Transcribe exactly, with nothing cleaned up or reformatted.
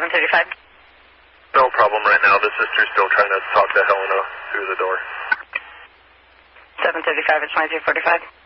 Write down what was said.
seven thirty-five. No problem right now. The sister's still trying to talk to Helena through the door. seven thirty-five, it's twenty-three forty-five.